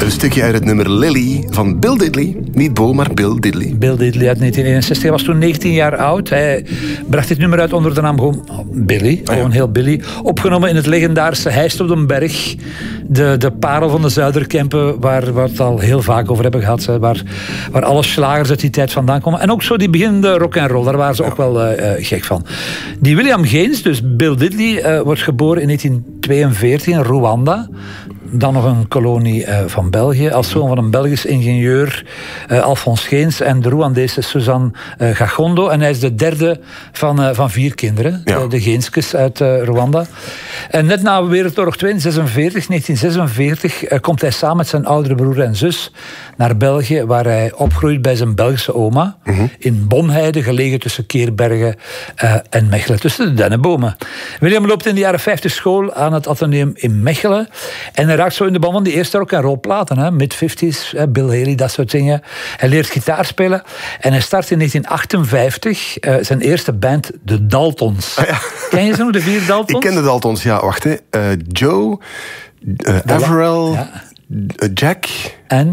Een stukje uit het nummer Lily van Bill Diddley. Niet Bo, maar Bill Diddley. Bill Diddley uit 1961. Hij was toen 19 jaar oud. Hij bracht dit nummer uit onder de naam gewoon Billy. Gewoon heel Billy. Opgenomen in het legendarische Heist op den Berg. De parel van de Zuiderkempen, waar we het al heel vaak over hebben gehad. Waar alle slagers uit die tijd vandaan komen. En ook zo die beginnende rock'n'roll. Daar waren ze ook wel gek van. Die William Gaines, dus Bill Diddley, wordt geboren in 1942 in Rwanda. Dan nog een kolonie van België. Als zoon van een Belgisch ingenieur, Alphonse Geens, en de Rwandese Suzanne Gagondo. En hij is de derde van 4 kinderen. Ja. De Geenskes uit Rwanda. En net na Wereldoorlog 1946, komt hij samen met zijn oudere broer en zus naar België, waar hij opgroeit bij zijn Belgische oma. In Bonheide, gelegen tussen Keerbergen en Mechelen. Tussen de dennenbomen. William loopt in de jaren 50 school aan het Atheneum in Mechelen. En hij raakt zo in de ban van die eerste rock'n'roll platen. Mid-50s, Bill Haley, dat soort dingen. Hij leert gitaar spelen. En hij start in 1958 zijn eerste band, de Daltons. Ah, ja. Ken je ze nog, de 4 Daltons? Ik ken de Daltons, ja. Wacht, hè. Joe, Averell, Jack... En...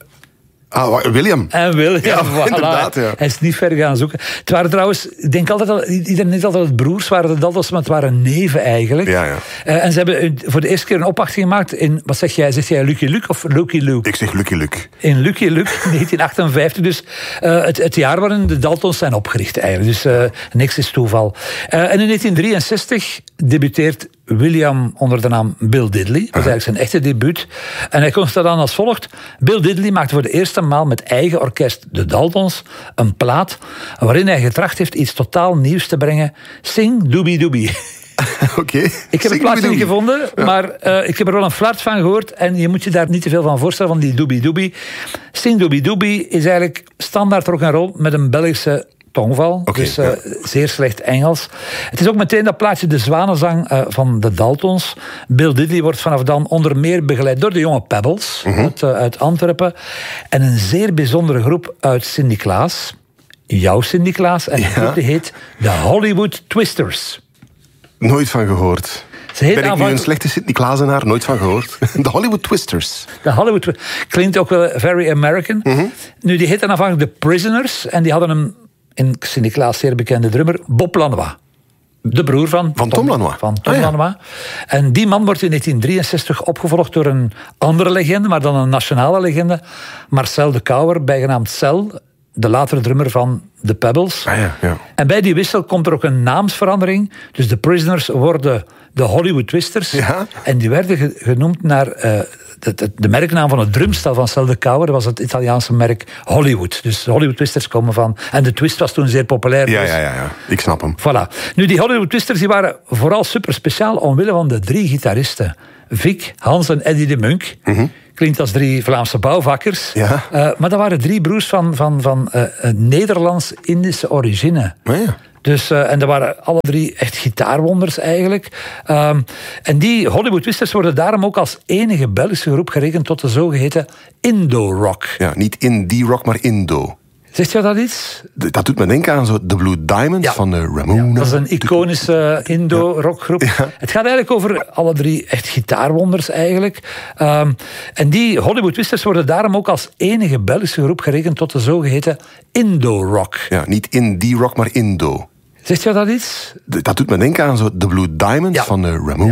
William. En William, ja, voilà. Inderdaad, ja. Hij is niet ver gaan zoeken. Het waren trouwens, ik denk altijd al, iedereen denkt altijd dat het broers waren, de Daltons, maar het waren neven eigenlijk. Ja, ja. En ze hebben voor de eerste keer een opwachting gemaakt in, wat zeg jij? Zeg jij Lucky Luke of Lucky Luke? Ik zeg Lucky Luke. In Lucky Luke, 1958. Dus het jaar waarin de Daltons zijn opgericht eigenlijk. Dus niks is toeval. En in 1963 debuteert William onder de naam Bill Diddley. Dat is eigenlijk zijn echte debuut. En hij komt dan als volgt. Bill Diddley maakte voor de eerste maal met eigen orkest, de Daltons, een plaat waarin hij getracht heeft iets totaal nieuws te brengen. Sing Doobie Doobie. Okay. Ik heb het plaatje niet gevonden, maar ik heb er wel een flart van gehoord. En je moet je daar niet te veel van voorstellen, van die Doobie Doobie. Sing Doobie Doobie is eigenlijk standaard rock'n'roll met een Belgische tongval, dus zeer slecht Engels. Het is ook meteen dat plaatje de zwanenzang van de Daltons. Bill Diddley wordt vanaf dan onder meer begeleid door de jonge Pebbles uit Antwerpen. En een zeer bijzondere groep uit Sint-Niklaas. Jouw Sint-Niklaas. En de groep die heet de Hollywood Twisters. Nooit van gehoord. Ben ik nu een slechte Sint-Niklaasenaar? Nooit van gehoord. De Hollywood Twisters. De Hollywood klinkt ook wel very American. Nu, die heette aanvankelijk de Prisoners. En die hadden een in Sint-Niklaas zeer bekende drummer, Bob Lanois. De broer van Tom Lanois. Lanois. En die man wordt in 1963 opgevolgd door een andere legende, maar dan een nationale legende. Marcel de Cauwer, bijgenaamd Cel, de latere drummer van The Pebbles. Ja. En bij die wissel komt er ook een naamsverandering. Dus de Prisoners worden de Hollywood Twisters. Ja. En die werden genoemd naar de merknaam van het drumstel van Cel de Cauwer. Dat was het Italiaanse merk Hollywood. Dus de Hollywood Twisters komen van... En de twist was toen zeer populair. Ja. Ik snap hem. Voilà. Nu, die Hollywood Twisters die waren vooral super speciaal omwille van de 3 gitaristen. Vic, Hans en Eddie de Munk. Klinkt als 3 Vlaamse bouwvakkers. Ja. Maar dat waren 3 broers van Nederlands-Indische origine. Ja. Dus, en dat waren alle 3 echt gitaarwonders eigenlijk. En die Hollywood Twisters worden daarom ook als enige Belgische groep gerekend tot de zogeheten Indo-rock. Ja, niet indie rock, maar Indo. Zegt jou dat iets? Dat doet me denken aan zo The Blue Diamonds van Ramona. Ja, dat is een iconische Indo-rockgroep. Ja. Het gaat eigenlijk over alle 3 echt gitaarwonders eigenlijk. En die Hollywood Twisters worden daarom ook als enige Belgische groep gerekend tot de zogeheten Indo-rock. Ja, niet indie rock, maar Indo. Zegt jou dat iets? Dat doet me denken aan zo The Blue Diamonds van Ramona.